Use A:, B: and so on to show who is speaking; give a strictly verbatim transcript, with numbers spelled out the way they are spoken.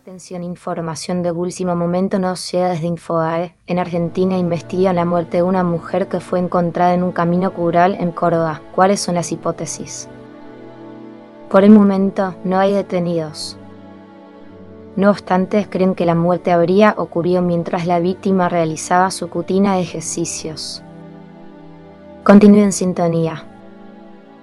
A: Atención, información de último momento nos llega desde Infobae. En Argentina investigan la muerte de una mujer que fue encontrada en un camino rural en Córdoba. ¿Cuáles son las hipótesis? Por el momento no hay detenidos. No obstante, creen que la muerte habría ocurrido mientras la víctima realizaba su rutina de ejercicios. Continúe en sintonía.